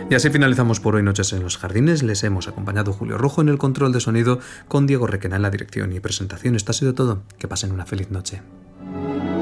Y así finalizamos por hoy Noches en los Jardines. Les hemos acompañado Julio Rojo en el control de sonido, con Diego Requena en la dirección y presentación. Esto ha sido todo. Que pasen una feliz noche.